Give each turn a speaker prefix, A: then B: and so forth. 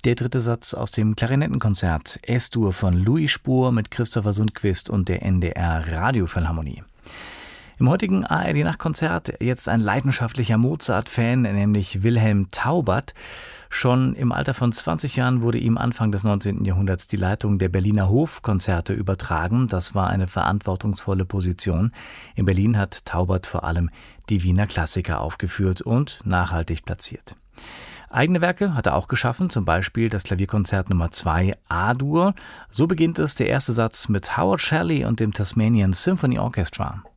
A: Der dritte Satz aus dem Klarinettenkonzert S-Dur von Louis Spohr mit Christopher Sundquist und der NDR Radiophilharmonie. Im heutigen ARD-Nachtkonzert jetzt ein leidenschaftlicher Mozart-Fan, nämlich Wilhelm Taubert. Schon im Alter von 20 Jahren wurde ihm Anfang des 19. Jahrhunderts die Leitung der Berliner Hofkonzerte übertragen. Das war eine verantwortungsvolle Position. In Berlin hat Taubert vor allem die Wiener Klassiker aufgeführt und nachhaltig platziert. Eigene Werke hat er auch geschaffen, zum Beispiel das Klavierkonzert Nummer 2 A-Dur. So beginnt es, der erste Satz mit Howard Shelley und dem Tasmanian Symphony Orchestra.